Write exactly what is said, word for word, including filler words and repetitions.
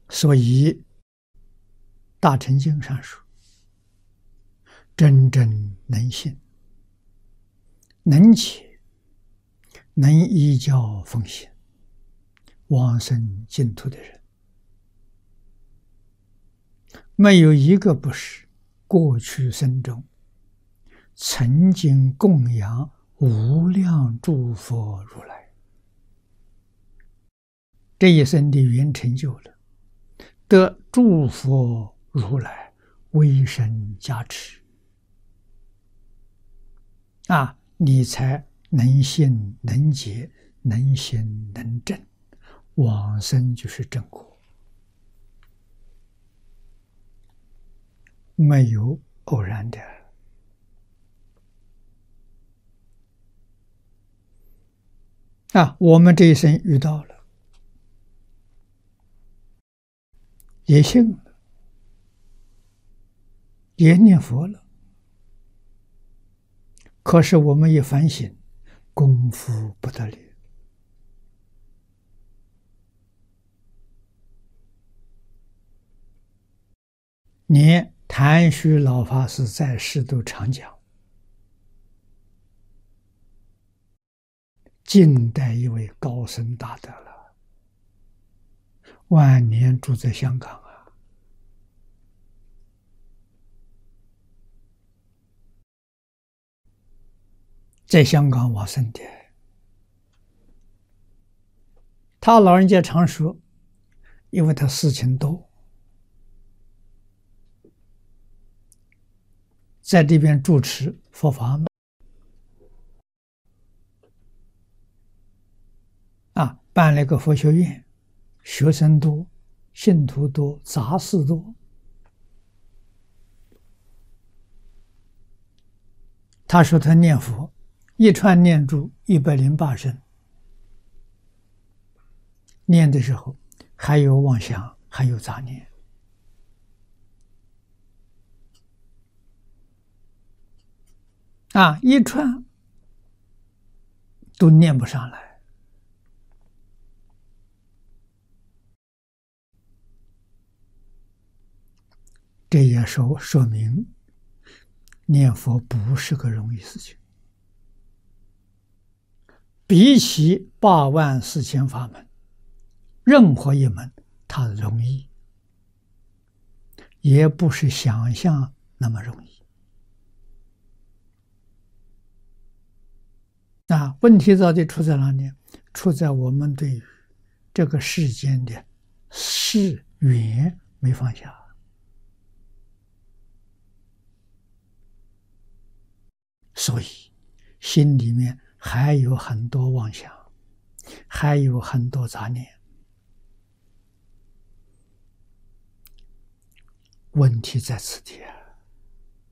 所以大乘经上说：真正能信、能解、能依教奉行、往生净土的人，没有一个不是过去生中曾经供养无量诸佛如来，这一生的缘成就了，得诸佛如来威神加持啊，你才能信能解，能行能证，往生就是正果，没有偶然的。啊，我们这一生遇到了，也信了，也念佛了，可是我们一反省，功夫不得了。连谭虚老法师在世都常讲，近代一位高僧大德了，晚年住在香港啊，在香港往生的。他老人家常说，因为他事情多，在这边主持佛法啊，办了个佛学院，学生多，信徒多，杂事多。他说他念佛，一串念珠一百零八声，念的时候还有妄想，还有杂念。啊，一串都念不上来。这也说说明念佛不是个容易事情，比起八万四千法门，任何一门它容易，也不是想象那么容易。那问题到底出在哪里？出在我们对于这个世间的事缘没放下。所以心里面还有很多妄想，还有很多杂念。问题在此地啊。